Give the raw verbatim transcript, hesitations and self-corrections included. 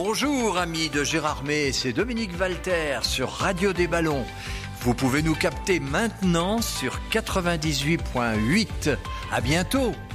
Bonjour amis de Gérard May, c'est Dominique Walter sur Radio des Ballons. Vous pouvez nous capter maintenant sur quatre-vingt-dix-huit virgule huit. À bientôt.